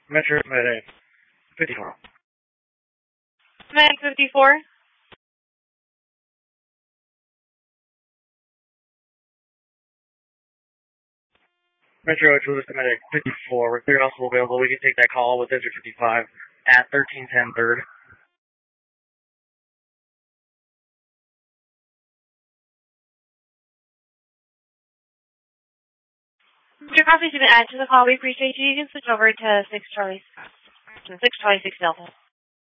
Metro Medic 54. Medic 54. Metro Toulouse Medic 54. We're cleared also available. We can take that call with District 55 at 1310 3rd. Mr. Coffey's been added to the call. We appreciate you. You can switch over to 6 Charlie 6 Delta.